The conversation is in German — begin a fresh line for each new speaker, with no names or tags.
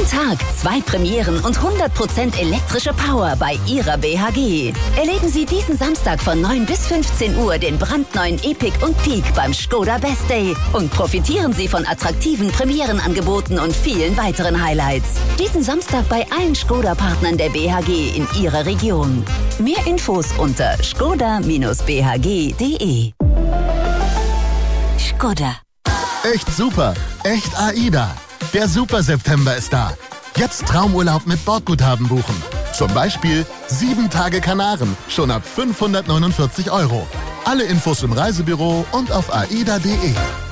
Tag 2 Premieren und 100% elektrische Power bei Ihrer BHG. Erleben Sie diesen Samstag von 9 bis 15 Uhr den brandneuen Epic und Peak beim Škoda Best Day und profitieren Sie von attraktiven Premierenangeboten und vielen weiteren Highlights. Diesen Samstag bei allen Škoda-Partnern der BHG in Ihrer Region. Mehr Infos unter škoda-bhg.de. Škoda.
Echt super, echt AIDA. Der Super September ist da. Jetzt Traumurlaub mit Bordguthaben buchen. Zum Beispiel 7 Tage Kanaren, schon ab 549 €. Alle Infos im Reisebüro und auf aida.de.